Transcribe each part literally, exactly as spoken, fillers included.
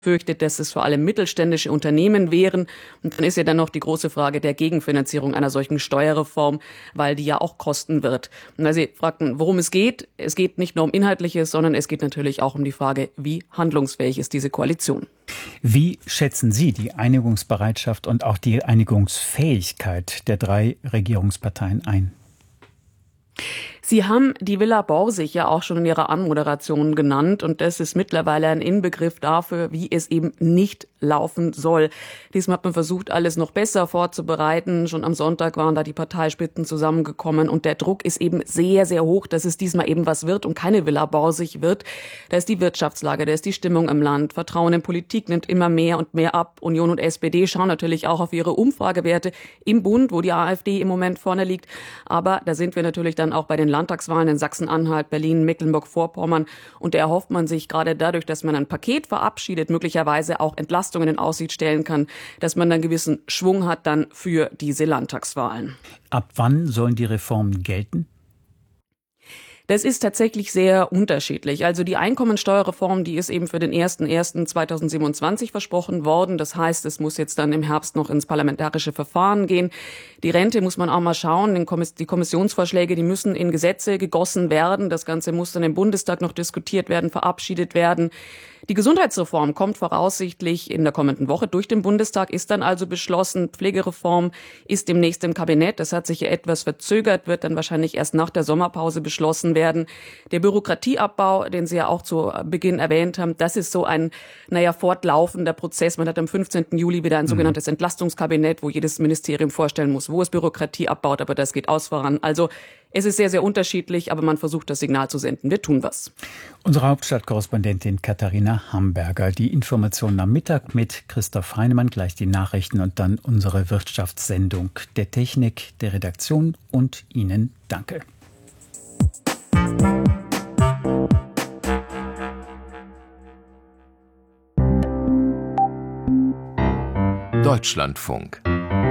fürchtet, dass es vor allem mittelständische Unternehmen wären. Und dann ist ja dann noch die große Frage der Gegenfinanzierung einer solchen Steuerreform, weil die ja auch kosten wird. Und weil Sie fragten, worum es geht, es geht nicht nur um Inhaltliches, sondern es geht natürlich auch um die Frage, wie handlungsfähig ist diese Koalition. Wie schätzen Sie die Einigungsbereitschaft und auch die Einigungsfähigkeit der drei Regierungsparteien ein? Sie haben die Villa Borsig ja auch schon in Ihrer Anmoderation genannt und das ist mittlerweile ein Inbegriff dafür, wie es eben nicht laufen soll. Diesmal hat man versucht, alles noch besser vorzubereiten. Schon am Sonntag waren da die Parteispitzen zusammengekommen und der Druck ist eben sehr, sehr hoch, dass es diesmal eben was wird und keine Villa Borsig wird. Da ist die Wirtschaftslage, da ist die Stimmung im Land. Vertrauen in Politik nimmt immer mehr und mehr ab. Union und S P D schauen natürlich auch auf ihre Umfragewerte im Bund, wo die AfD im Moment vorne liegt. Aber da sind wir natürlich dann auch bei den Landtagswahlen in Sachsen-Anhalt, Berlin, Mecklenburg-Vorpommern. Und da erhofft man sich gerade dadurch, dass man ein Paket verabschiedet, möglicherweise auch Entlastungen in Aussicht stellen kann, dass man dann gewissen Schwung hat dann für diese Landtagswahlen. Ab wann sollen die Reformen gelten? Das ist tatsächlich sehr unterschiedlich. Also die Einkommensteuerreform, die ist eben für den ersten ersten zweitausendsiebenundzwanzig versprochen worden. Das heißt, es muss jetzt dann im Herbst noch ins parlamentarische Verfahren gehen. Die Rente muss man auch mal schauen. Die Kommissionsvorschläge, die müssen in Gesetze gegossen werden. Das Ganze muss dann im Bundestag noch diskutiert werden, verabschiedet werden. Die Gesundheitsreform kommt voraussichtlich in der kommenden Woche durch den Bundestag, ist dann also beschlossen. Pflegereform ist demnächst im Kabinett. Das hat sich ja etwas verzögert, wird dann wahrscheinlich erst nach der Sommerpause beschlossen werden. Der Bürokratieabbau, den Sie ja auch zu Beginn erwähnt haben, das ist so ein, naja, fortlaufender Prozess. Man hat am fünfzehnten Juli wieder ein sogenanntes Entlastungskabinett, wo jedes Ministerium vorstellen muss, wo es Bürokratie abbaut, aber das geht aus voran. Also es ist sehr, sehr unterschiedlich, aber man versucht, das Signal zu senden. Wir tun was. Unsere Hauptstadtkorrespondentin Katharina Hamberger. Die Informationen am Mittag mit Christoph Heinemann, gleich die Nachrichten und dann unsere Wirtschaftssendung. Der Technik, der Redaktion und Ihnen danke. Deutschlandfunk.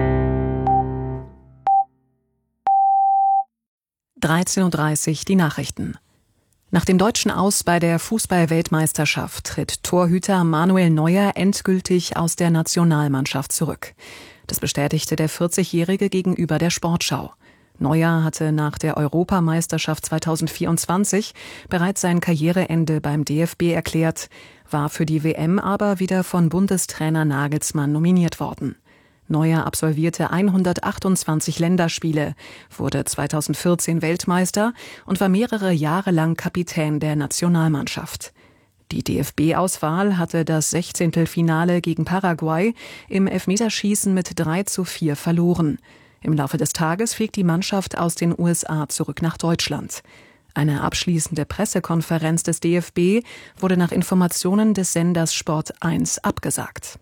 dreizehn Uhr dreißig die Nachrichten. Nach dem deutschen Aus bei der Fußball-Weltmeisterschaft tritt Torhüter Manuel Neuer endgültig aus der Nationalmannschaft zurück. Das bestätigte der vierzigjährige gegenüber der Sportschau. Neuer hatte nach der Europameisterschaft zweitausendvierundzwanzig bereits sein Karriereende beim D F B erklärt, war für die W M aber wieder von Bundestrainer Nagelsmann nominiert worden. Neuer absolvierte hundertachtundzwanzig Länderspiele, wurde zweitausendvierzehn Weltmeister und war mehrere Jahre lang Kapitän der Nationalmannschaft. Die D F B-Auswahl hatte das Sechzehntelfinale gegen Paraguay im Elfmeterschießen mit drei zu vier verloren. Im Laufe des Tages fliegt die Mannschaft aus den U S A zurück nach Deutschland. Eine abschließende Pressekonferenz des D F B wurde nach Informationen des Senders Sport eins abgesagt.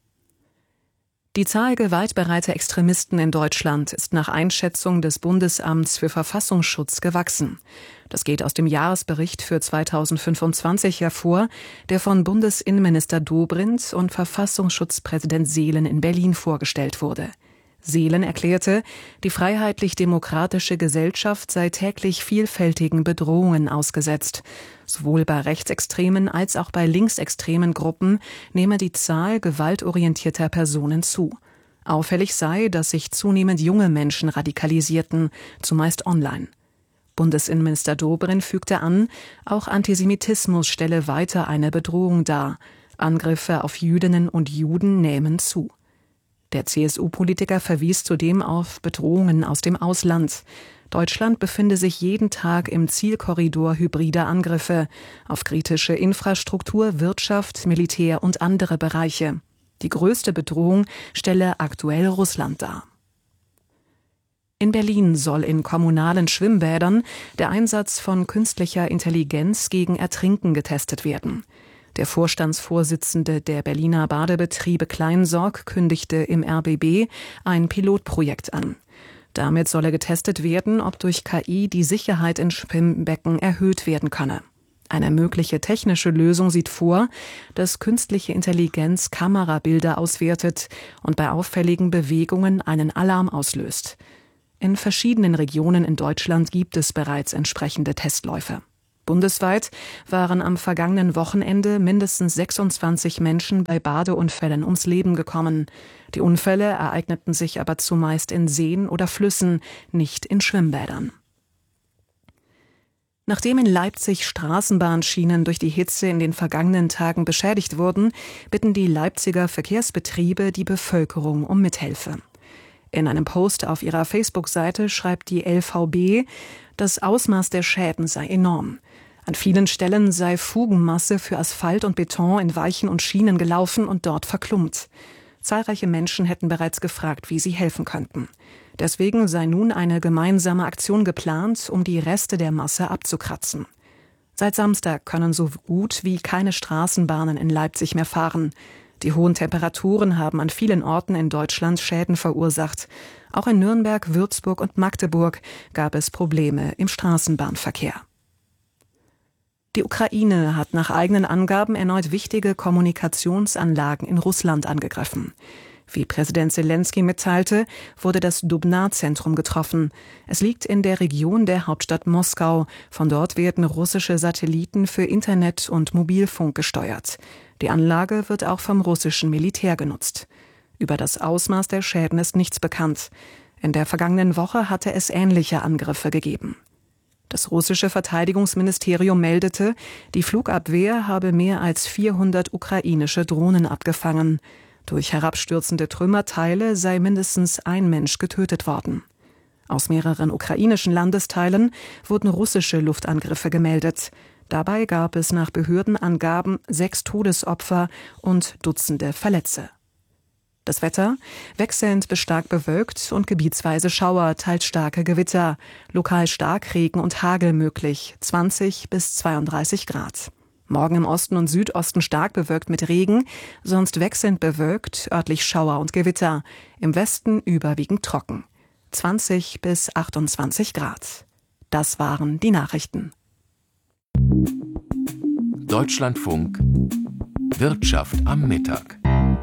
Die Zahl gewaltbereiter Extremisten in Deutschland ist nach Einschätzung des Bundesamts für Verfassungsschutz gewachsen. Das geht aus dem Jahresbericht für zweitausendfünfundzwanzig hervor, der von Bundesinnenminister Dobrindt und Verfassungsschutzpräsident Seelen in Berlin vorgestellt wurde. Seelen erklärte, die freiheitlich-demokratische Gesellschaft sei täglich vielfältigen Bedrohungen ausgesetzt. Sowohl bei rechtsextremen als auch bei linksextremen Gruppen nehme die Zahl gewaltorientierter Personen zu. Auffällig sei, dass sich zunehmend junge Menschen radikalisierten, zumeist online. Bundesinnenminister Dobrindt fügte an, auch Antisemitismus stelle weiter eine Bedrohung dar. Angriffe auf Jüdinnen und Juden nähmen zu. Der C S U-Politiker verwies zudem auf Bedrohungen aus dem Ausland. Deutschland befinde sich jeden Tag im Zielkorridor hybrider Angriffe auf kritische Infrastruktur, Wirtschaft, Militär und andere Bereiche. Die größte Bedrohung stelle aktuell Russland dar. In Berlin soll in kommunalen Schwimmbädern der Einsatz von künstlicher Intelligenz gegen Ertrinken getestet werden. Der Vorstandsvorsitzende der Berliner Badebetriebe Kleinsorg kündigte im R B B ein Pilotprojekt an. Damit solle getestet werden, ob durch K I die Sicherheit in Schwimmbecken erhöht werden könne. Eine mögliche technische Lösung sieht vor, dass künstliche Intelligenz Kamerabilder auswertet und bei auffälligen Bewegungen einen Alarm auslöst. In verschiedenen Regionen in Deutschland gibt es bereits entsprechende Testläufe. Bundesweit waren am vergangenen Wochenende mindestens sechsundzwanzig Menschen bei Badeunfällen ums Leben gekommen. Die Unfälle ereigneten sich aber zumeist in Seen oder Flüssen, nicht in Schwimmbädern. Nachdem in Leipzig Straßenbahnschienen durch die Hitze in den vergangenen Tagen beschädigt wurden, bitten die Leipziger Verkehrsbetriebe die Bevölkerung um Mithilfe. In einem Post auf ihrer Facebook-Seite schreibt die L V B, das Ausmaß der Schäden sei enorm. An vielen Stellen sei Fugenmasse für Asphalt und Beton in Weichen und Schienen gelaufen und dort verklumpt. Zahlreiche Menschen hätten bereits gefragt, wie sie helfen könnten. Deswegen sei nun eine gemeinsame Aktion geplant, um die Reste der Masse abzukratzen. Seit Samstag können so gut wie keine Straßenbahnen in Leipzig mehr fahren. Die hohen Temperaturen haben an vielen Orten in Deutschland Schäden verursacht. Auch in Nürnberg, Würzburg und Magdeburg gab es Probleme im Straßenbahnverkehr. Die Ukraine hat nach eigenen Angaben erneut wichtige Kommunikationsanlagen in Russland angegriffen. Wie Präsident Selenskyj mitteilte, wurde das Dubna-Zentrum getroffen. Es liegt in der Region der Hauptstadt Moskau. Von dort werden russische Satelliten für Internet und Mobilfunk gesteuert. Die Anlage wird auch vom russischen Militär genutzt. Über das Ausmaß der Schäden ist nichts bekannt. In der vergangenen Woche hatte es ähnliche Angriffe gegeben. Das russische Verteidigungsministerium meldete, die Flugabwehr habe mehr als vierhundert ukrainische Drohnen abgefangen. Durch herabstürzende Trümmerteile sei mindestens ein Mensch getötet worden. Aus mehreren ukrainischen Landesteilen wurden russische Luftangriffe gemeldet. Dabei gab es nach Behördenangaben sechs Todesopfer und Dutzende Verletzte. Das Wetter: wechselnd bis stark bewölkt und gebietsweise Schauer, teils starke Gewitter. Lokal Starkregen und Hagel möglich, zwanzig bis zweiunddreißig Grad. Morgen im Osten und Südosten stark bewölkt mit Regen, sonst wechselnd bewölkt, örtlich Schauer und Gewitter. Im Westen überwiegend trocken. zwanzig bis achtundzwanzig Grad. Das waren die Nachrichten. Deutschlandfunk Wirtschaft am Mittag.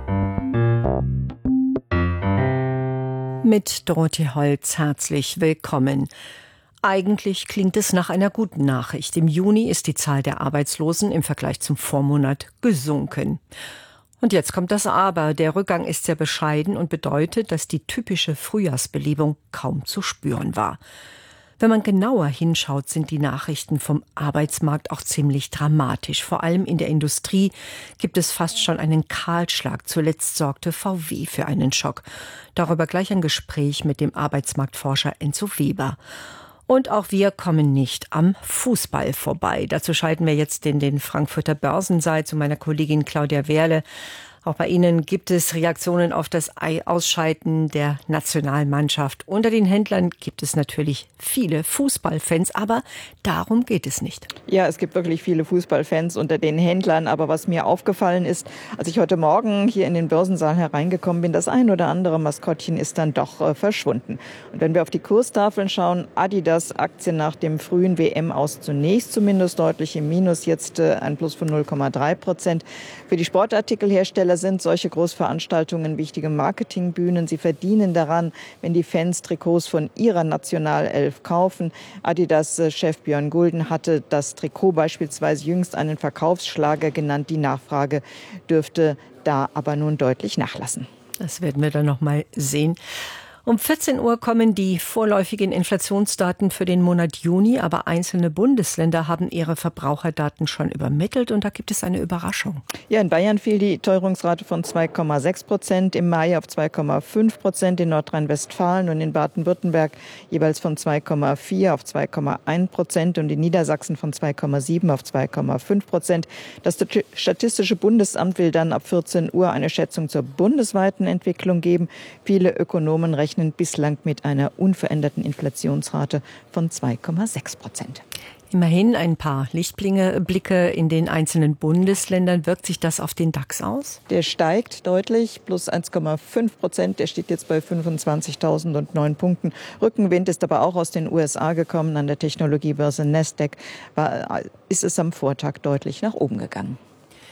Mit Dorothee Holz herzlich willkommen. Eigentlich klingt es nach einer guten Nachricht. Im Juni ist die Zahl der Arbeitslosen im Vergleich zum Vormonat gesunken. Und jetzt kommt das Aber. Der Rückgang ist sehr bescheiden und bedeutet, dass die typische Frühjahrsbelebung kaum zu spüren war. Wenn man genauer hinschaut, sind die Nachrichten vom Arbeitsmarkt auch ziemlich dramatisch. Vor allem in der Industrie gibt es fast schon einen Kahlschlag. Zuletzt sorgte V W für einen Schock. Darüber gleich ein Gespräch mit dem Arbeitsmarktforscher Enzo Weber. Und auch wir kommen nicht am Fußball vorbei. Dazu schalten wir jetzt in den Frankfurter Börsensaal zu meiner Kollegin Claudia Wehrle. Auch bei Ihnen gibt es Reaktionen auf das Ausscheiden der Nationalmannschaft. Unter den Händlern gibt es natürlich viele Fußballfans, aber darum geht es nicht. Ja, es gibt wirklich viele Fußballfans unter den Händlern. Aber was mir aufgefallen ist, als ich heute Morgen hier in den Börsensaal hereingekommen bin, das ein oder andere Maskottchen ist dann doch äh, verschwunden. Und wenn wir auf die Kurstafeln schauen, Adidas Aktien nach dem frühen W M-Aus zunächst zumindest deutlich im Minus, jetzt äh, ein Plus von null Komma drei Prozent. Für die Sportartikelhersteller sind solche Großveranstaltungen wichtige Marketingbühnen. Sie verdienen daran, wenn die Fans Trikots von ihrer Nationalelf kaufen. Adidas-Chef Björn Gulden hatte das Trikot beispielsweise jüngst einen Verkaufsschlager genannt. Die Nachfrage dürfte da aber nun deutlich nachlassen. Das werden wir dann noch mal sehen. Um vierzehn Uhr kommen die vorläufigen Inflationsdaten für den Monat Juni, aber einzelne Bundesländer haben ihre Verbraucherdaten schon übermittelt und da gibt es eine Überraschung. Ja, in Bayern fiel die Teuerungsrate von zwei Komma sechs Prozent im Mai auf zwei Komma fünf Prozent, in Nordrhein-Westfalen und in Baden-Württemberg jeweils von zwei Komma vier auf zwei Komma eins Prozent und in Niedersachsen von zwei Komma sieben auf zwei Komma fünf Prozent. Das Statistische Bundesamt will dann ab vierzehn Uhr eine Schätzung zur bundesweiten Entwicklung geben. Viele Ökonomen rechnen bislang mit einer unveränderten Inflationsrate von zwei Komma sechs Prozent. Immerhin ein paar Lichtblicke in den einzelnen Bundesländern. Wirkt sich das auf den DAX aus? Der steigt deutlich, plus eins Komma fünf Prozent. Der steht jetzt bei fünfundzwanzigtausendneun Punkten. Rückenwind ist aber auch aus den U S A gekommen. An der Technologiebörse Nasdaq war, ist es am Vortag deutlich nach oben gegangen.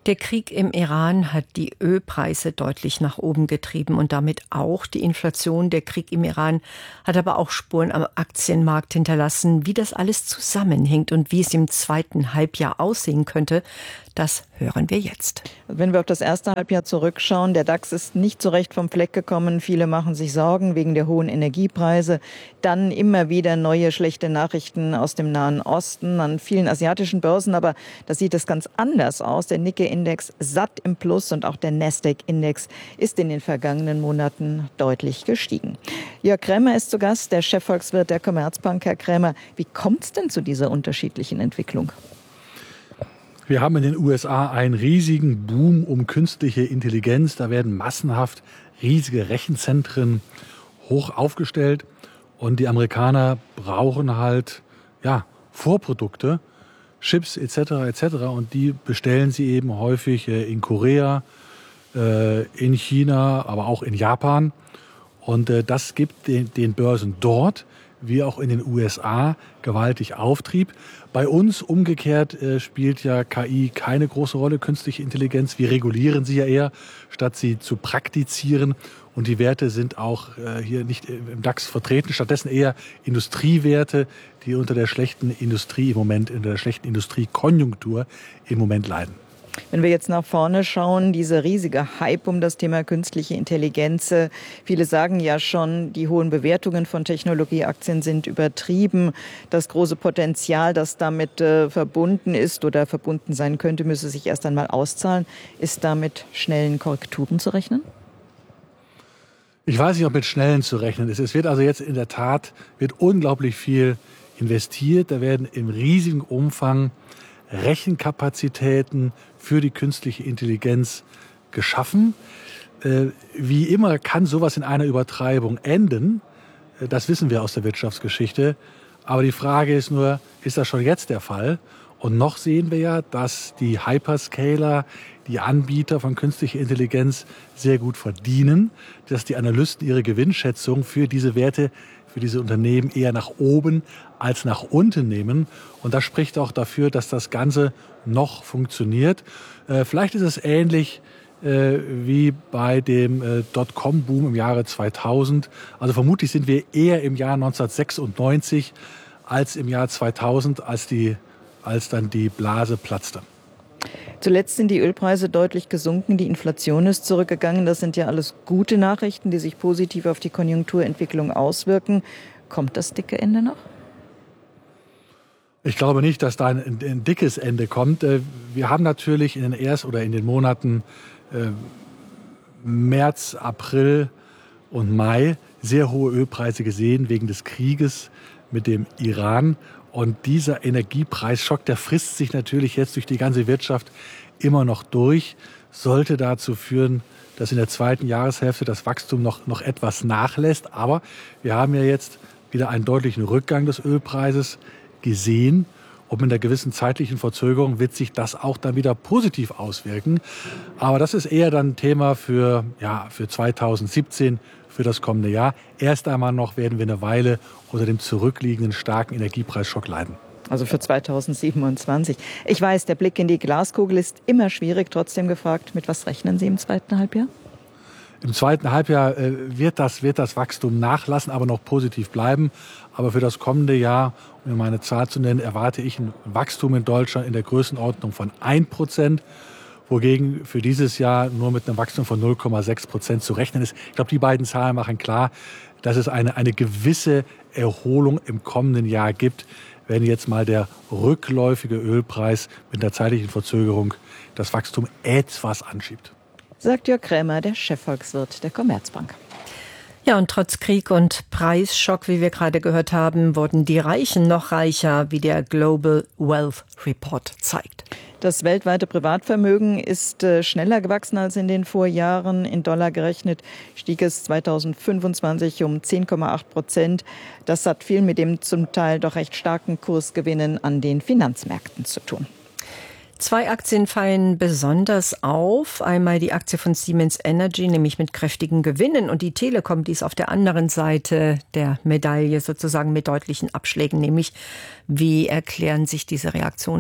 Der Krieg im Iran hat die Ölpreise deutlich nach oben getrieben und damit auch die Inflation. Der Krieg im Iran hat aber auch Spuren am Aktienmarkt hinterlassen. Wie das alles zusammenhängt und wie es im zweiten Halbjahr aussehen könnte, das hören wir jetzt. Wenn wir auf das erste Halbjahr zurückschauen, der DAX ist nicht so recht vom Fleck gekommen. Viele machen sich Sorgen wegen der hohen Energiepreise. Dann immer wieder neue schlechte Nachrichten aus dem Nahen Osten, an vielen asiatischen Börsen. Aber da sieht es ganz anders aus. Der Nikkei-Index satt im Plus und auch der Nasdaq-Index ist in den vergangenen Monaten deutlich gestiegen. Jörg Krämer ist zu Gast, der Chefvolkswirt der Commerzbank. Herr Krämer, wie kommt es denn zu dieser unterschiedlichen Entwicklung? Wir haben in den U S A einen riesigen Boom um künstliche Intelligenz. Da werden massenhaft riesige Rechenzentren hoch aufgestellt. Und die Amerikaner brauchen halt ja, Vorprodukte, Chips et cetera et cetera. Und die bestellen sie eben häufig in Korea, in China, aber auch in Japan. Und das gibt den, den Börsen dort wie auch in den U S A gewaltig Auftrieb. Bei uns umgekehrt äh, spielt ja K I keine große Rolle, künstliche Intelligenz. Wir regulieren sie ja eher, statt sie zu praktizieren. Und die Werte sind auch äh, hier nicht im DAX vertreten, stattdessen eher Industriewerte, die unter der schlechten Industrie im Moment, in der schlechten Industriekonjunktur im Moment leiden. Wenn wir jetzt nach vorne schauen, dieser riesige Hype um das Thema künstliche Intelligenz. Viele sagen ja schon, die hohen Bewertungen von Technologieaktien sind übertrieben. Das große Potenzial, das damit äh, verbunden ist oder verbunden sein könnte, müsse sich erst einmal auszahlen. Ist da mit schnellen Korrekturen zu rechnen? Ich weiß nicht, ob mit schnellen zu rechnen ist. Es wird also jetzt in der Tat wird unglaublich viel investiert. Da werden im riesigen Umfang Rechenkapazitäten für die künstliche Intelligenz geschaffen. Äh, wie immer kann sowas in einer Übertreibung enden. Äh, das wissen wir aus der Wirtschaftsgeschichte. Aber die Frage ist nur, ist das schon jetzt der Fall? Und noch sehen wir ja, dass die Hyperscaler, die Anbieter von künstlicher Intelligenz sehr gut verdienen, dass die Analysten ihre Gewinnschätzung für diese Werte, für diese Unternehmen eher nach oben als nach unten nehmen. Und das spricht auch dafür, dass das Ganze noch funktioniert. Äh, vielleicht ist es ähnlich äh, wie bei dem äh, Dotcom-Boom im Jahre zweitausend. Also vermutlich sind wir eher im Jahr neunzehnhundertsechsundneunzig als im Jahr zweitausend, als, die, als dann die Blase platzte. Zuletzt sind die Ölpreise deutlich gesunken, die Inflation ist zurückgegangen. Das sind ja alles gute Nachrichten, die sich positiv auf die Konjunkturentwicklung auswirken. Kommt das dicke Ende noch? Ich glaube nicht, dass da ein, ein dickes Ende kommt. Wir haben natürlich in den ersten oder in den Monaten äh, März, April und Mai sehr hohe Ölpreise gesehen wegen des Krieges mit dem Iran. Und dieser Energiepreisschock, der frisst sich natürlich jetzt durch die ganze Wirtschaft immer noch durch, sollte dazu führen, dass in der zweiten Jahreshälfte das Wachstum noch, noch etwas nachlässt. Aber wir haben ja jetzt wieder einen deutlichen Rückgang des Ölpreises gesehen. Und mit einer gewissen zeitlichen Verzögerung wird sich das auch dann wieder positiv auswirken. Aber das ist eher dann ein Thema für, ja, für zweitausendsiebzehn, für das kommende Jahr. Erst einmal noch werden wir eine Weile unter dem zurückliegenden starken Energiepreisschock leiden. Also für zweitausendsiebenundzwanzig. Ich weiß, der Blick in die Glaskugel ist immer schwierig. Trotzdem gefragt, mit was rechnen Sie im zweiten Halbjahr? Im zweiten Halbjahr äh, wird, das, wird das Wachstum nachlassen, aber noch positiv bleiben. Aber für das kommende Jahr, um mir meine Zahl zu nennen, erwarte ich ein Wachstum in Deutschland in der Größenordnung von ein Prozent. Wogegen für dieses Jahr nur mit einem Wachstum von null Komma sechs Prozent zu rechnen ist. Ich glaube, die beiden Zahlen machen klar, dass es eine, eine gewisse Erholung im kommenden Jahr gibt, wenn jetzt mal der rückläufige Ölpreis mit einer zeitlichen Verzögerung das Wachstum etwas anschiebt. Sagt Jörg Krämer, der Chefvolkswirt der Commerzbank. Ja, und trotz Krieg und Preisschock, wie wir gerade gehört haben, wurden die Reichen noch reicher, wie der Global Wealth Report zeigt. Das weltweite Privatvermögen ist äh, schneller gewachsen als in den Vorjahren. In Dollar gerechnet stieg es zweitausendfünfundzwanzig um zehn Komma acht Prozent. Das hat viel mit dem zum Teil doch recht starken Kursgewinnen an den Finanzmärkten zu tun. Zwei Aktien fallen besonders auf. Einmal die Aktie von Siemens Energy, nämlich mit kräftigen Gewinnen. Und die Telekom, die ist auf der anderen Seite der Medaille sozusagen mit deutlichen Abschlägen. Nämlich, wie erklären sich diese Reaktionen?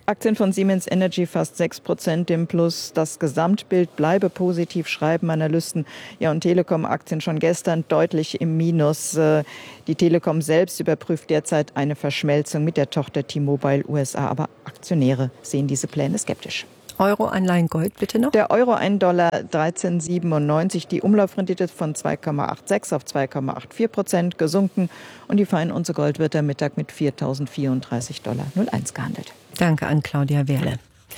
Aktien von Siemens Energy fast sechs Prozent im Plus. Das Gesamtbild bleibe positiv, schreiben Analysten. Ja, und Telekom-Aktien schon gestern deutlich im Minus. Die Telekom selbst überprüft derzeit eine Verschmelzung mit der Tochter T-Mobile U S A. Aber Aktionäre sehen diese Pläne skeptisch. Euro-Anleihen Gold bitte noch? Der Euro ein Dollar dreizehn Komma siebenundneunzig. Die Umlaufrendite von zwei Komma sechsundachtzig auf zwei Komma vierundachtzig Prozent gesunken. Und die Feinunze Gold wird am Mittag mit viertausendvierunddreißig Dollar null eins gehandelt. Danke an Claudia Wehrle.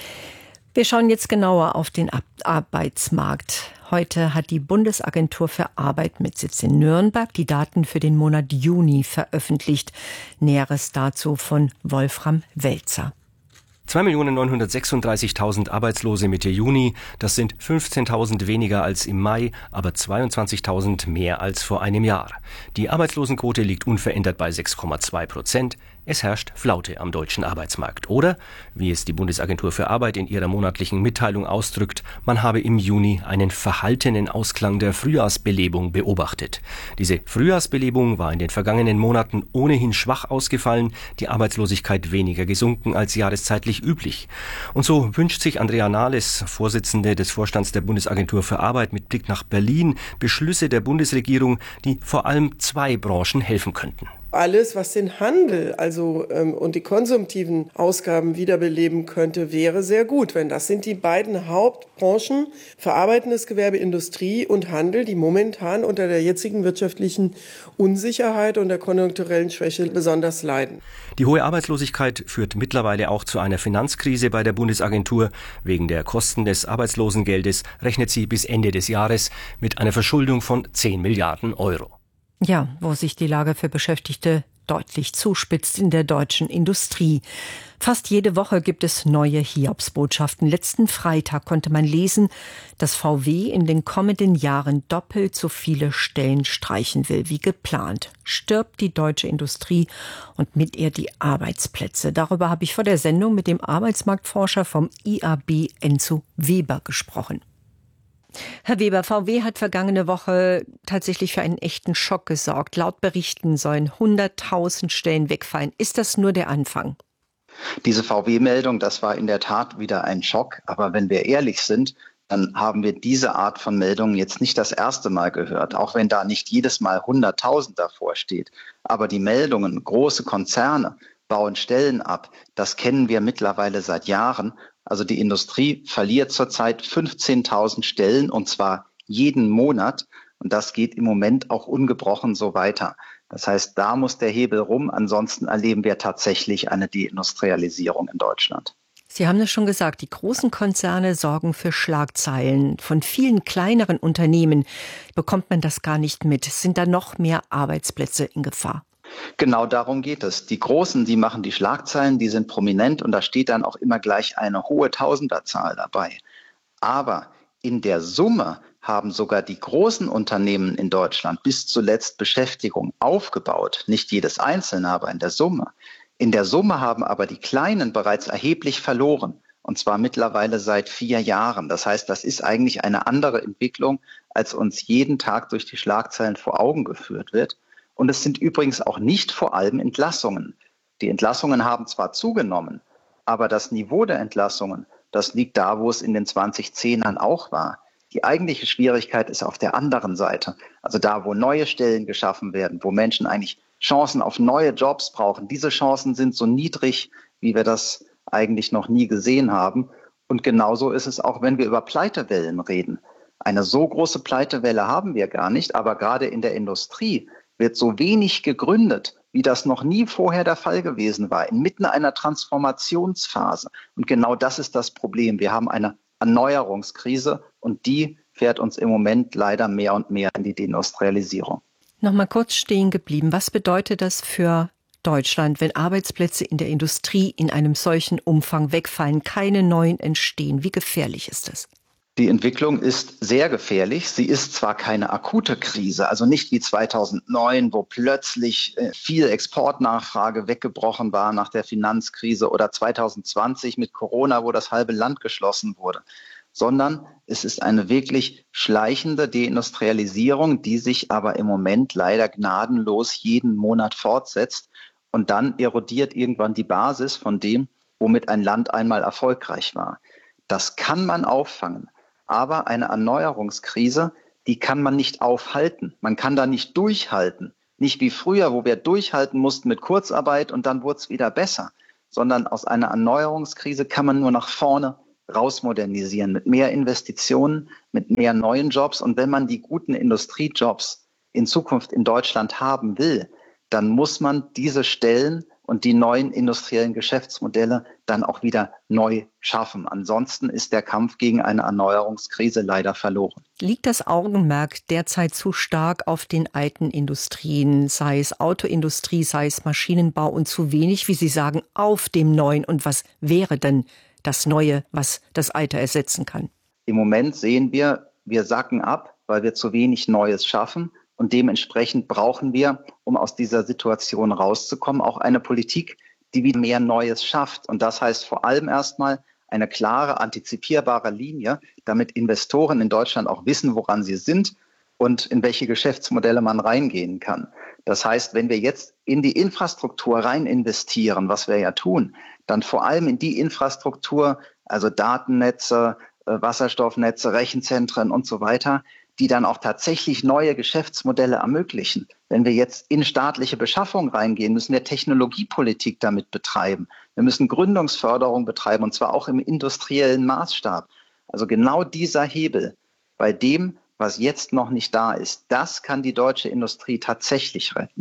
Wir schauen jetzt genauer auf den Arbeitsmarkt. Heute hat die Bundesagentur für Arbeit mit Sitz in Nürnberg die Daten für den Monat Juni veröffentlicht. Näheres dazu von Wolfram Welzer. zwei Millionen neunhundertsechsunddreißigtausend Arbeitslose Mitte Juni, das sind fünfzehntausend weniger als im Mai, aber zweiundzwanzigtausend mehr als vor einem Jahr. Die Arbeitslosenquote liegt unverändert bei sechs Komma zwei Prozent. Es herrscht Flaute am deutschen Arbeitsmarkt. Oder, wie es die Bundesagentur für Arbeit in ihrer monatlichen Mitteilung ausdrückt, man habe im Juni einen verhaltenen Ausklang der Frühjahrsbelebung beobachtet. Diese Frühjahrsbelebung war in den vergangenen Monaten ohnehin schwach ausgefallen, die Arbeitslosigkeit weniger gesunken als jahreszeitlich üblich. Und so wünscht sich Andrea Nahles, Vorsitzende des Vorstands der Bundesagentur für Arbeit mit Blick nach Berlin, Beschlüsse der Bundesregierung, die vor allem zwei Branchen helfen könnten. Alles, was den Handel also ähm, und die konsumtiven Ausgaben wiederbeleben könnte, wäre sehr gut. Wenn das sind die beiden Hauptbranchen, verarbeitendes Gewerbe, Industrie und Handel, die momentan unter der jetzigen wirtschaftlichen Unsicherheit und der konjunkturellen Schwäche besonders leiden. Die hohe Arbeitslosigkeit führt mittlerweile auch zu einer Finanzkrise bei der Bundesagentur. Wegen der Kosten des Arbeitslosengeldes rechnet sie bis Ende des Jahres mit einer Verschuldung von zehn Milliarden Euro. Ja, wo sich die Lage für Beschäftigte deutlich zuspitzt in der deutschen Industrie. Fast jede Woche gibt es neue Hiobsbotschaften. Letzten Freitag konnte man lesen, dass V W in den kommenden Jahren doppelt so viele Stellen streichen will wie geplant. Stirbt die deutsche Industrie und mit ihr die Arbeitsplätze. Darüber habe ich vor der Sendung mit dem Arbeitsmarktforscher vom I A B Enzo Weber gesprochen. Herr Weber, V W hat vergangene Woche tatsächlich für einen echten Schock gesorgt. Laut Berichten sollen hunderttausend Stellen wegfallen. Ist das nur der Anfang? Diese V W-Meldung, das war in der Tat wieder ein Schock. Aber wenn wir ehrlich sind, dann haben wir diese Art von Meldungen jetzt nicht das erste Mal gehört. Auch wenn da nicht jedes Mal hunderttausend davor steht. Aber die Meldungen, große Konzerne bauen Stellen ab, das kennen wir mittlerweile seit Jahren. Also die Industrie verliert zurzeit fünfzehntausend Stellen und zwar jeden Monat. Und das geht im Moment auch ungebrochen so weiter. Das heißt, da muss der Hebel rum. Ansonsten erleben wir tatsächlich eine Deindustrialisierung in Deutschland. Sie haben es schon gesagt, die großen Konzerne sorgen für Schlagzeilen. Von vielen kleineren Unternehmen bekommt man das gar nicht mit. Sind da noch mehr Arbeitsplätze in Gefahr? Genau darum geht es. Die Großen, die machen die Schlagzeilen, die sind prominent und da steht dann auch immer gleich eine hohe Tausenderzahl dabei. Aber in der Summe haben sogar die großen Unternehmen in Deutschland bis zuletzt Beschäftigung aufgebaut. Nicht jedes einzelne, aber in der Summe. In der Summe haben aber die Kleinen bereits erheblich verloren. Und zwar mittlerweile seit vier Jahren. Das heißt, das ist eigentlich eine andere Entwicklung, als uns jeden Tag durch die Schlagzeilen vor Augen geführt wird. Und es sind übrigens auch nicht vor allem Entlassungen. Die Entlassungen haben zwar zugenommen, aber das Niveau der Entlassungen, das liegt da, wo es in den zweitausendzehnern auch war. Die eigentliche Schwierigkeit ist auf der anderen Seite. Also da, wo neue Stellen geschaffen werden, wo Menschen eigentlich Chancen auf neue Jobs brauchen. Diese Chancen sind so niedrig, wie wir das eigentlich noch nie gesehen haben. Und genauso ist es auch, wenn wir über Pleitewellen reden. Eine so große Pleitewelle haben wir gar nicht, aber gerade in der Industrie wird so wenig gegründet, wie das noch nie vorher der Fall gewesen war, inmitten einer Transformationsphase. Und genau das ist das Problem. Wir haben eine Erneuerungskrise und die fährt uns im Moment leider mehr und mehr in die Deindustrialisierung. Noch mal kurz stehen geblieben. Was bedeutet das für Deutschland, wenn Arbeitsplätze in der Industrie in einem solchen Umfang wegfallen, keine neuen entstehen? Wie gefährlich ist das? Die Entwicklung ist sehr gefährlich. Sie ist zwar keine akute Krise, also nicht wie zweitausendneun, wo plötzlich viel Exportnachfrage weggebrochen war nach der Finanzkrise oder zweitausendzwanzig mit Corona, wo das halbe Land geschlossen wurde, sondern es ist eine wirklich schleichende Deindustrialisierung, die sich aber im Moment leider gnadenlos jeden Monat fortsetzt und dann erodiert irgendwann die Basis von dem, womit ein Land einmal erfolgreich war. Das kann man auffangen. Aber eine Erneuerungskrise, die kann man nicht aufhalten. Man kann da nicht durchhalten. Nicht wie früher, wo wir durchhalten mussten mit Kurzarbeit und dann wurde es wieder besser. Sondern aus einer Erneuerungskrise kann man nur nach vorne rausmodernisieren, mit mehr Investitionen, mit mehr neuen Jobs. Und wenn man die guten Industriejobs in Zukunft in Deutschland haben will, dann muss man diese Stellen und die neuen industriellen Geschäftsmodelle dann auch wieder neu schaffen. Ansonsten ist der Kampf gegen eine Erneuerungskrise leider verloren. Liegt das Augenmerk derzeit zu stark auf den alten Industrien, sei es Autoindustrie, sei es Maschinenbau, und zu wenig, wie Sie sagen, auf dem Neuen? Und was wäre denn das Neue, was das Alte ersetzen kann? Im Moment sehen wir, wir sacken ab, weil wir zu wenig Neues schaffen. Und dementsprechend brauchen wir, um aus dieser Situation rauszukommen, auch eine Politik, die wieder mehr Neues schafft. Und das heißt vor allem erstmal eine klare, antizipierbare Linie, damit Investoren in Deutschland auch wissen, woran sie sind und in welche Geschäftsmodelle man reingehen kann. Das heißt, wenn wir jetzt in die Infrastruktur rein investieren, was wir ja tun, dann vor allem in die Infrastruktur, also Datennetze, Wasserstoffnetze, Rechenzentren und so weiter, die dann auch tatsächlich neue Geschäftsmodelle ermöglichen. Wenn wir jetzt in staatliche Beschaffung reingehen, müssen wir Technologiepolitik damit betreiben. Wir müssen Gründungsförderung betreiben, und zwar auch im industriellen Maßstab. Also genau dieser Hebel bei dem, was jetzt noch nicht da ist, das kann die deutsche Industrie tatsächlich retten.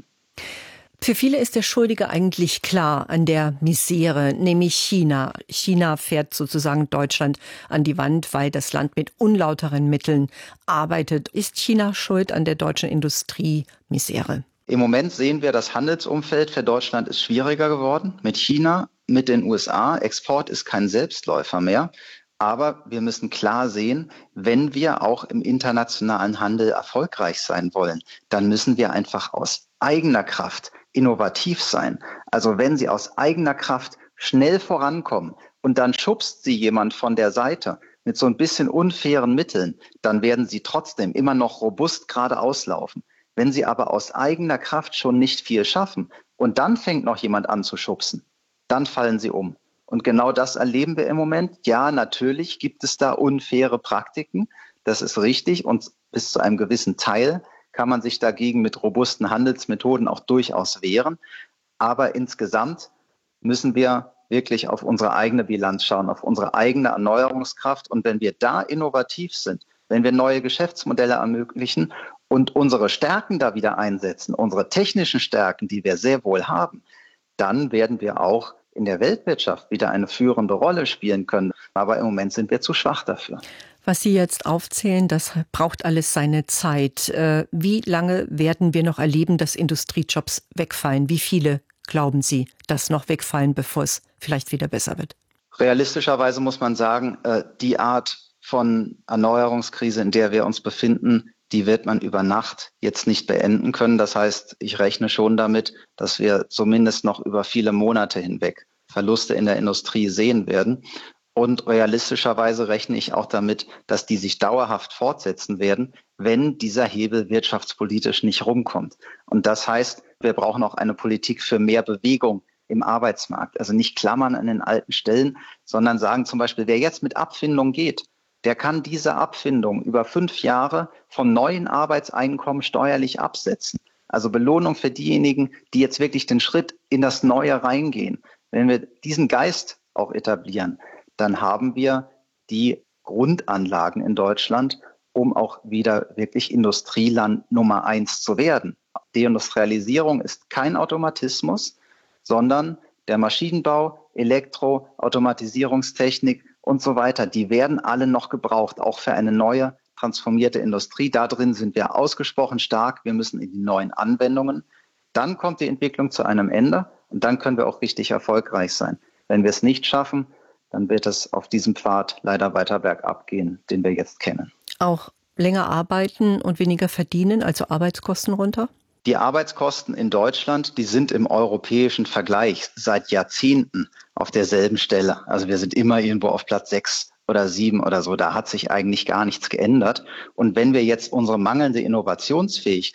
Für viele ist der Schuldige eigentlich klar an der Misere, nämlich China. China fährt sozusagen Deutschland an die Wand, weil das Land mit unlauteren Mitteln arbeitet. Ist China schuld an der deutschen Industrie-Misere? Im Moment sehen wir, das Handelsumfeld für Deutschland ist schwieriger geworden. Mit China, mit den U S A. Export ist kein Selbstläufer mehr. Aber wir müssen klar sehen, wenn wir auch im internationalen Handel erfolgreich sein wollen, dann müssen wir einfach aus eigener Kraft innovativ sein. Also wenn Sie aus eigener Kraft schnell vorankommen und dann schubst Sie jemand von der Seite mit so ein bisschen unfairen Mitteln, dann werden Sie trotzdem immer noch robust geradeaus laufen. Wenn Sie aber aus eigener Kraft schon nicht viel schaffen und dann fängt noch jemand an zu schubsen, dann fallen Sie um. Und genau das erleben wir im Moment. Ja, natürlich gibt es da unfaire Praktiken. Das ist richtig. Und bis zu einem gewissen Teil kann man sich dagegen mit robusten Handelsmethoden auch durchaus wehren. Aber insgesamt müssen wir wirklich auf unsere eigene Bilanz schauen, auf unsere eigene Erneuerungskraft. Und wenn wir da innovativ sind, wenn wir neue Geschäftsmodelle ermöglichen und unsere Stärken da wieder einsetzen, unsere technischen Stärken, die wir sehr wohl haben, dann werden wir auch in der Weltwirtschaft wieder eine führende Rolle spielen können. Aber im Moment sind wir zu schwach dafür. Was Sie jetzt aufzählen, das braucht alles seine Zeit. Wie lange werden wir noch erleben, dass Industriejobs wegfallen? Wie viele, glauben Sie, dass noch wegfallen, bevor es vielleicht wieder besser wird? Realistischerweise muss man sagen, die Art von Erneuerungskrise, in der wir uns befinden, die wird man über Nacht jetzt nicht beenden können. Das heißt, ich rechne schon damit, dass wir zumindest noch über viele Monate hinweg Verluste in der Industrie sehen werden. Und realistischerweise rechne ich auch damit, dass die sich dauerhaft fortsetzen werden, wenn dieser Hebel wirtschaftspolitisch nicht rumkommt. Und das heißt, wir brauchen auch eine Politik für mehr Bewegung im Arbeitsmarkt. Also nicht klammern an den alten Stellen, sondern sagen zum Beispiel, wer jetzt mit Abfindung geht, der kann diese Abfindung über fünf Jahre vom neuen Arbeitseinkommen steuerlich absetzen. Also Belohnung für diejenigen, die jetzt wirklich den Schritt in das Neue reingehen. Wenn wir diesen Geist auch etablieren, dann haben wir die Grundanlagen in Deutschland, um auch wieder wirklich Industrieland Nummer eins zu werden. Deindustrialisierung ist kein Automatismus, sondern der Maschinenbau, Elektro, Automatisierungstechnik und so weiter, die werden alle noch gebraucht, auch für eine neue, transformierte Industrie. Da drin sind wir ausgesprochen stark. Wir müssen in die neuen Anwendungen. Dann kommt die Entwicklung zu einem Ende und dann können wir auch richtig erfolgreich sein. Wenn wir es nicht schaffen, dann wird es auf diesem Pfad leider weiter bergab gehen, den wir jetzt kennen. Auch länger arbeiten und weniger verdienen, also Arbeitskosten runter? Die Arbeitskosten in Deutschland, die sind im europäischen Vergleich seit Jahrzehnten auf derselben Stelle. Also wir sind immer irgendwo auf Platz sechs oder sieben oder so. Da hat sich eigentlich gar nichts geändert. Und wenn wir jetzt unsere mangelnde Innovationsfähigkeit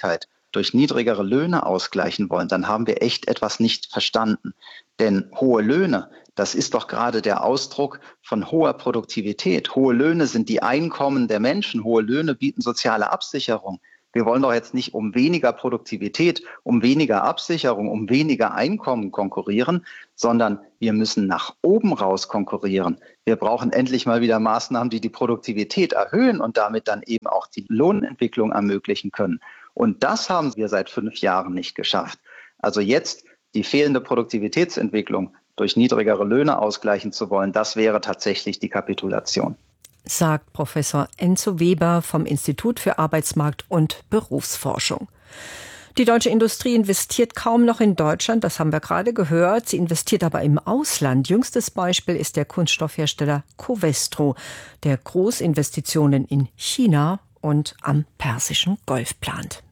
durch niedrigere Löhne ausgleichen wollen, dann haben wir echt etwas nicht verstanden. Denn hohe Löhne, das ist doch gerade der Ausdruck von hoher Produktivität. Hohe Löhne sind die Einkommen der Menschen. Hohe Löhne bieten soziale Absicherung. Wir wollen doch jetzt nicht um weniger Produktivität, um weniger Absicherung, um weniger Einkommen konkurrieren, sondern wir müssen nach oben raus konkurrieren. Wir brauchen endlich mal wieder Maßnahmen, die die Produktivität erhöhen und damit dann eben auch die Lohnentwicklung ermöglichen können. Und das haben wir seit fünf Jahren nicht geschafft. Also jetzt die fehlende Produktivitätsentwicklung durch niedrigere Löhne ausgleichen zu wollen, das wäre tatsächlich die Kapitulation. Sagt Professor Enzo Weber vom Institut für Arbeitsmarkt- und Berufsforschung. Die deutsche Industrie investiert kaum noch in Deutschland, das haben wir gerade gehört. Sie investiert aber im Ausland. Jüngstes Beispiel ist der Kunststoffhersteller Covestro, der Großinvestitionen in China und am Persischen Golf plant.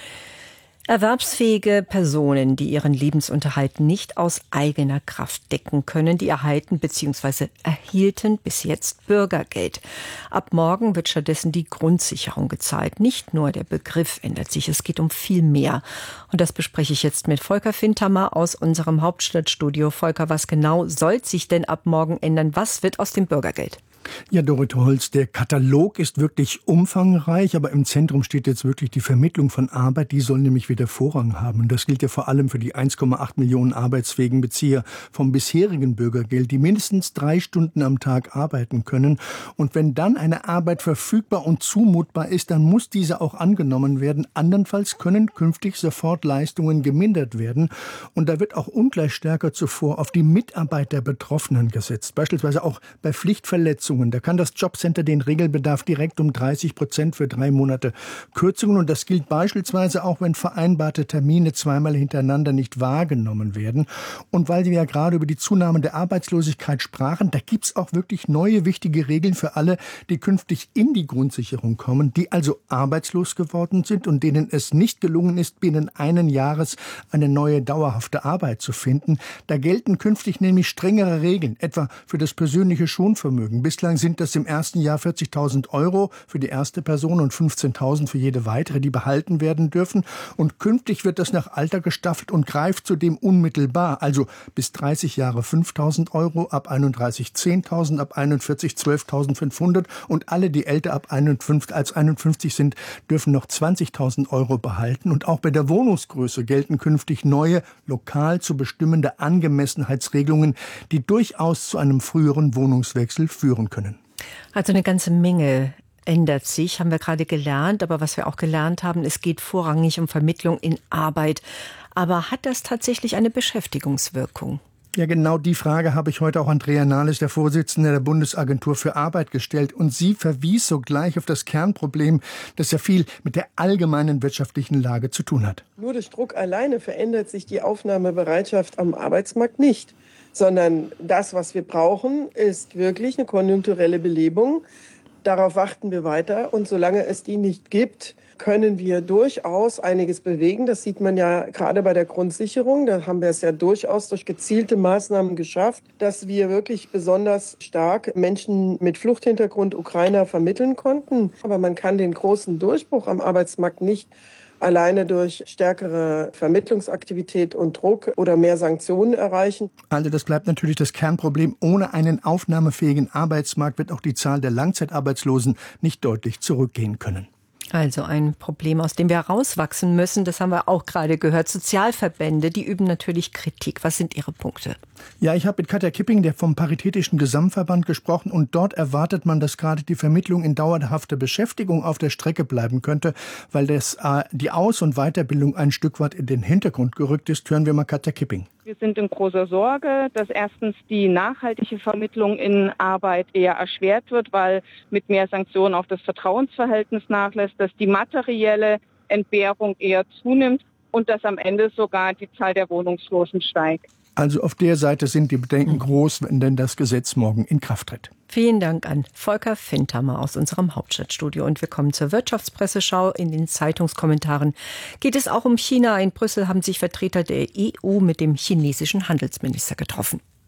Erwerbsfähige Personen, die ihren Lebensunterhalt nicht aus eigener Kraft decken können, die erhalten bzw. erhielten bis jetzt Bürgergeld. Ab morgen wird stattdessen die Grundsicherung gezahlt. Nicht nur der Begriff ändert sich, es geht um viel mehr. Und das bespreche ich jetzt mit Volker Fintermer aus unserem Hauptstadtstudio. Volker, was genau soll sich denn ab morgen ändern? Was wird aus dem Bürgergeld? Ja, Dorothee Holz, der Katalog ist wirklich umfangreich, aber im Zentrum steht jetzt wirklich die Vermittlung von Arbeit. Die soll nämlich wieder Vorrang haben. Und das gilt ja vor allem für die eins Komma acht Millionen arbeitsfähigen Bezieher vom bisherigen Bürgergeld, die mindestens drei Stunden am Tag arbeiten können. Und wenn dann eine Arbeit verfügbar und zumutbar ist, dann muss diese auch angenommen werden. Andernfalls können künftig sofort Leistungen gemindert werden. Und da wird auch ungleich stärker zuvor auf die Mitarbeit der Betroffenen gesetzt. Beispielsweise auch bei Pflichtverletzungen. Da kann das Jobcenter den Regelbedarf direkt um dreißig Prozent für drei Monate Kürzungen. Und das gilt beispielsweise auch, wenn vereinbarte Termine zweimal hintereinander nicht wahrgenommen werden. Und weil wir ja gerade über die Zunahme der Arbeitslosigkeit sprachen, da gibt es auch wirklich neue wichtige Regeln für alle, die künftig in die Grundsicherung kommen, die also arbeitslos geworden sind und denen es nicht gelungen ist, binnen einen Jahres eine neue dauerhafte Arbeit zu finden. Da gelten künftig nämlich strengere Regeln, etwa für das persönliche Schonvermögen. Bislang sind das im ersten Jahr vierzigtausend Euro für die erste Person und fünfzehntausend für jede weitere, die behalten werden dürfen. Und künftig wird das nach Alter gestaffelt und greift zudem unmittelbar. Also bis dreißig Jahre fünftausend Euro, ab einunddreißig zehntausend, ab einundvierzig zwölftausendfünfhundert und alle, die älter ab einundfünfzig, als einundfünfzig sind, dürfen noch zwanzigtausend Euro behalten. Und auch bei der Wohnungsgröße gelten künftig neue, lokal zu bestimmende Angemessenheitsregelungen, die durchaus zu einem früheren Wohnungswechsel führen können. Also eine ganze Menge ändert sich, haben wir gerade gelernt. Aber was wir auch gelernt haben, es geht vorrangig um Vermittlung in Arbeit. Aber hat das tatsächlich eine Beschäftigungswirkung? Ja, genau die Frage habe ich heute auch Andrea Nahles, der Vorsitzende der Bundesagentur für Arbeit, gestellt. Und sie verwies sogleich auf das Kernproblem, das ja viel mit der allgemeinen wirtschaftlichen Lage zu tun hat. Nur durch Druck alleine verändert sich die Aufnahmebereitschaft am Arbeitsmarkt nicht. Sondern das, was wir brauchen, ist wirklich eine konjunkturelle Belebung. Darauf warten wir weiter. Und solange es die nicht gibt, können wir durchaus einiges bewegen. Das sieht man ja gerade bei der Grundsicherung. Da haben wir es ja durchaus durch gezielte Maßnahmen geschafft, dass wir wirklich besonders stark Menschen mit Fluchthintergrund, Ukrainer, vermitteln konnten. Aber man kann den großen Durchbruch am Arbeitsmarkt nicht alleine durch stärkere Vermittlungsaktivität und Druck oder mehr Sanktionen erreichen. Also das bleibt natürlich das Kernproblem. Ohne einen aufnahmefähigen Arbeitsmarkt wird auch die Zahl der Langzeitarbeitslosen nicht deutlich zurückgehen können. Also ein Problem, aus dem wir herauswachsen müssen, das haben wir auch gerade gehört. Sozialverbände, die üben natürlich Kritik. Was sind Ihre Punkte? Ja, ich habe mit Katja Kipping, der vom Paritätischen Gesamtverband, gesprochen. Und dort erwartet man, dass gerade die Vermittlung in dauerhafter Beschäftigung auf der Strecke bleiben könnte, weil das, äh, die Aus- und Weiterbildung ein Stück weit in den Hintergrund gerückt ist. Hören wir mal Katja Kipping. Wir sind in großer Sorge, dass erstens die nachhaltige Vermittlung in Arbeit eher erschwert wird, weil mit mehr Sanktionen auch das Vertrauensverhältnis nachlässt, dass die materielle Entbehrung eher zunimmt und dass am Ende sogar die Zahl der Wohnungslosen steigt. Also auf der Seite sind die Bedenken groß, wenn denn das Gesetz morgen in Kraft tritt. Vielen Dank an Volker Fintermer aus unserem Hauptstadtstudio. Und wir kommen zur Wirtschaftspresseschau. In den Zeitungskommentaren geht es auch um China. In Brüssel haben sich Vertreter der E U mit dem chinesischen Handelsminister getroffen.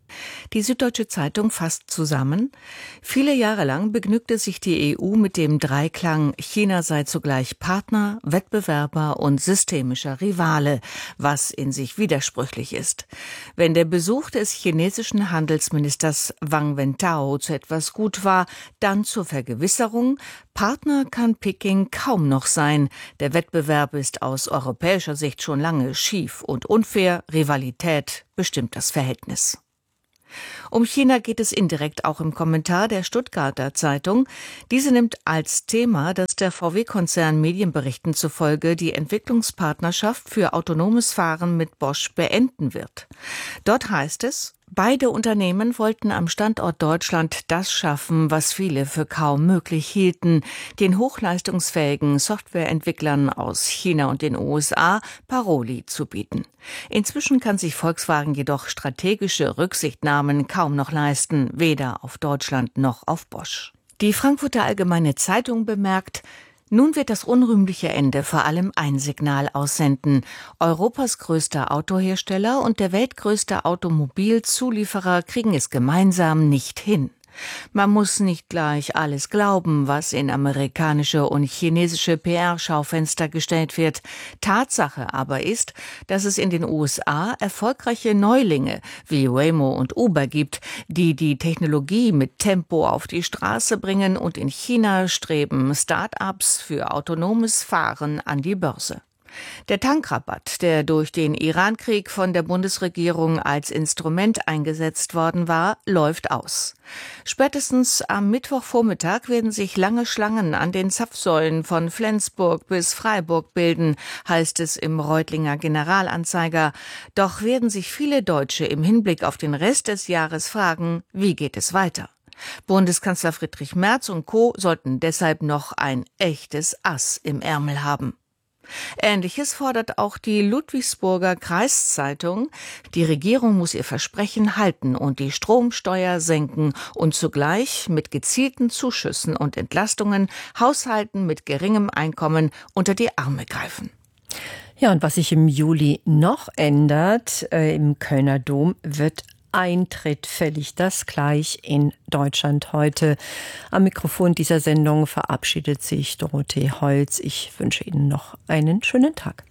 Die Süddeutsche Zeitung fasst zusammen: Viele Jahre lang begnügte sich die E U mit dem Dreiklang, China sei zugleich Partner, Wettbewerber und systemischer Rivale, was in sich widersprüchlich ist. Wenn der Besuch des chinesischen Handelsministers Wang Wentao zu etwas gut war, dann zur Vergewisserung: Partner kann Peking kaum noch sein. Der Wettbewerb ist aus europäischer Sicht schon lange schief und unfair. Rivalität bestimmt das Verhältnis. Um China geht es indirekt auch im Kommentar der Stuttgarter Zeitung. Diese nimmt als Thema, dass der V W-Konzern Medienberichten zufolge die Entwicklungspartnerschaft für autonomes Fahren mit Bosch beenden wird. Dort heißt es: Beide Unternehmen wollten am Standort Deutschland das schaffen, was viele für kaum möglich hielten: den hochleistungsfähigen Softwareentwicklern aus China und den U S A Paroli zu bieten. Inzwischen kann sich Volkswagen jedoch strategische Rücksichtnahmen kaum noch leisten, weder auf Deutschland noch auf Bosch. Die Frankfurter Allgemeine Zeitung bemerkt: Nun wird das unrühmliche Ende vor allem ein Signal aussenden. Europas größter Autohersteller und der weltgrößte Automobilzulieferer kriegen es gemeinsam nicht hin. Man muss nicht gleich alles glauben, was in amerikanische und chinesische P R-Schaufenster gestellt wird. Tatsache aber ist, dass es in den U S A erfolgreiche Neulinge wie Waymo und Uber gibt, die die Technologie mit Tempo auf die Straße bringen, und in China streben Start-ups für autonomes Fahren an die Börse. Der Tankrabatt, der durch den Irankrieg von der Bundesregierung als Instrument eingesetzt worden war, läuft aus. Spätestens am Mittwochvormittag werden sich lange Schlangen an den Zapfsäulen von Flensburg bis Freiburg bilden, heißt es im Reutlinger Generalanzeiger. Doch werden sich viele Deutsche im Hinblick auf den Rest des Jahres fragen, wie geht es weiter? Bundeskanzler Friedrich Merz und Co. sollten deshalb noch ein echtes Ass im Ärmel haben. Ähnliches fordert auch die Ludwigsburger Kreiszeitung. Die Regierung muss ihr Versprechen halten und die Stromsteuer senken und zugleich mit gezielten Zuschüssen und Entlastungen Haushalten mit geringem Einkommen unter die Arme greifen. Ja, und was sich im Juli noch ändert, äh, im Kölner Dom wird Eintritt fällig, das gleich in Deutschland heute. Am Mikrofon dieser Sendung verabschiedet sich Dorothee Holz. Ich wünsche Ihnen noch einen schönen Tag.